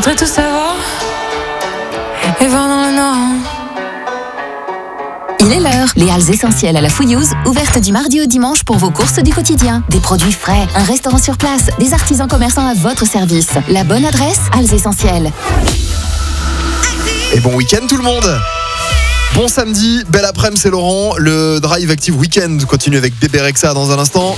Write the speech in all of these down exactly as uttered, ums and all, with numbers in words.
voudrais tout savoir et voir dans le noir. Il est l'heure. Les halles essentielles à la Fouillouse, ouvertes du mardi au dimanche pour vos courses du quotidien. Des produits frais, un restaurant sur place, des artisans commerçants à votre service. La bonne adresse, Halles Essentielles. Et bon week-end tout le monde. Bon samedi, belle après-midi, c'est Laurent. Le Drive Active Weekend continue avec Bébé Rexha dans un instant.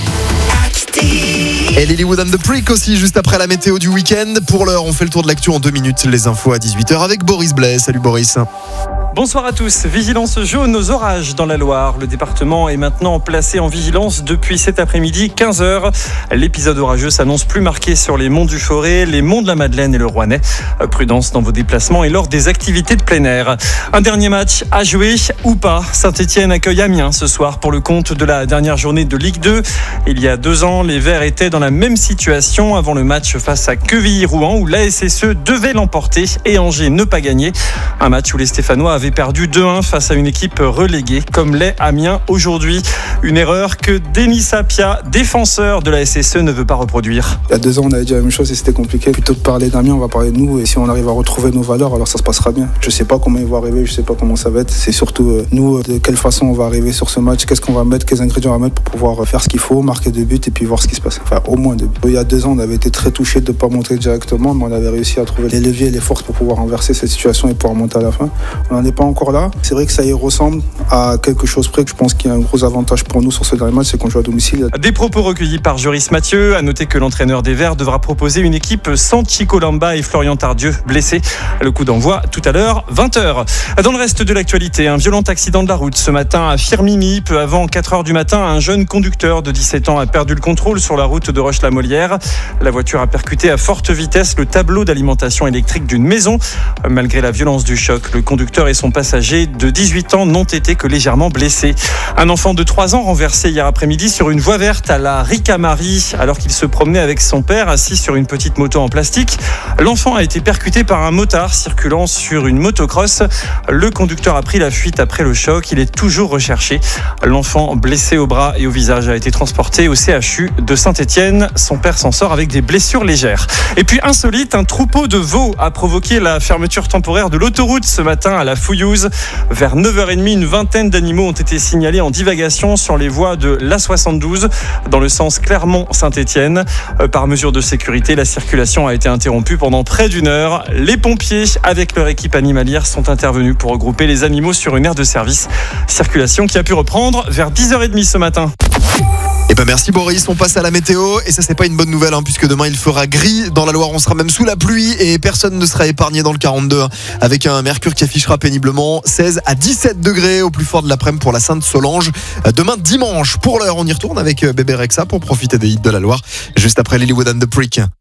Et Lilywood and the Prick aussi, juste après la météo du week-end. Pour l'heure, on fait le tour de l'actu en deux minutes. Les infos à dix-huit heures avec Boris Blais. Salut Boris. Bonsoir à tous. Vigilance jaune aux orages dans la Loire. Le département est maintenant placé en vigilance depuis cet après-midi, quinze heures. L'épisode orageux s'annonce plus marqué sur les monts du Forêt, les monts de la Madeleine et le Rouennais. Prudence dans vos déplacements et lors des activités de plein air. Un dernier match à jouer ou pas. Saint-Etienne accueille Amiens ce soir pour le compte de la dernière journée de Ligue deux. Il y a deux ans, les Verts étaient dans la même situation avant le match face à Quevilly-Rouen où l'A S S E devait l'emporter et Angers ne pas gagner. Un match où les Stéphanois avaient perdu deux un face à une équipe reléguée comme l'est Amiens aujourd'hui. Une erreur que Denis Sapia, défenseur de la S S E, ne veut pas reproduire. Il y a deux ans, on avait dit la même chose et c'était compliqué. Plutôt que de parler d'Amiens, on va parler de nous et si on arrive à retrouver nos valeurs, alors ça se passera bien. Je sais pas comment ils vont arriver, je sais pas comment ça va être. C'est surtout euh, nous, euh, de quelle façon on va arriver sur ce match, qu'est-ce qu'on va mettre, quels ingrédients on va mettre pour pouvoir faire ce qu'il faut, marquer deux buts et puis voir ce qui se passe. Enfin, au moins deux buts. Il y a deux ans, on avait été très touchés de ne pas monter directement, mais on avait réussi à trouver les leviers et les forces pour pouvoir renverser cette situation et pouvoir monter à la fin. On n'en est pas encore là. C'est vrai que ça y ressemble à quelque chose près que je pense qu'il y a un gros avantage pour nous sur ce dernier match, c'est qu'on joue à domicile. Des propos recueillis par Joris Mathieu. À noter que l'entraîneur des Verts devra proposer une équipe sans Chico Lamba et Florian Tardieu blessés. Le coup d'envoi tout à l'heure, vingt heures. Dans le reste de l'actualité, un violent accident de la route ce matin à Firminy. Peu avant quatre heures du matin, un jeune conducteur de dix-sept ans a perdu le contrôle sur la route de Roche-la-Molière. La voiture a percuté à forte vitesse le tableau d'alimentation électrique d'une maison. Malgré la violence du choc, le conducteur et son passager de dix-huit ans n'ont été que légèrement blessés. Un enfant de trois ans renversé hier après-midi sur une voie verte à la Ricamarie alors qu'il se promenait avec son père assis sur une petite moto en plastique. L'enfant a été percuté par un motard circulant sur une motocross. Le conducteur a pris la fuite après le choc. Il est toujours recherché. L'enfant blessé au bras et au visage a été transporté au C H U de Saint-Etienne. Son père s'en sort avec des blessures légères. Et puis insolite, un troupeau de veaux a provoqué la fermeture temporaire de l'autoroute ce matin à la Fouillouse. Vers neuf heures trente, une vingtaine d'animaux ont été signalés en divagation sur les voies de l'A soixante-douze dans le sens Clermont-Saint-Etienne. Par mesure de sécurité, la circulation a été interrompue pendant près d'une heure. Les pompiers, avec leur équipe animalière, sont intervenus pour regrouper les animaux sur une aire de service. Circulation qui a pu reprendre vers dix heures trente ce matin. Et ben merci Boris, on passe à la météo et ça c'est pas une bonne nouvelle hein, puisque demain il fera gris dans la Loire, on sera même sous la pluie et personne ne sera épargné dans le quarante-deux hein, avec un mercure qui affichera péniblement seize à dix-sept degrés au plus fort de l'après-midi pour la Sainte-Solange. Demain dimanche, pour l'heure on y retourne avec Bébé Rexha pour profiter des hits de la Loire juste après Lilywood and the Prick.